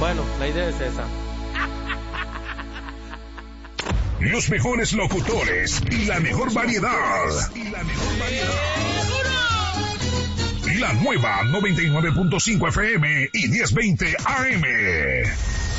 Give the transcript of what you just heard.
Bueno, la idea es esa. Los mejores locutores y la mejor variedad. La nueva 99.5 FM y 1020 AM.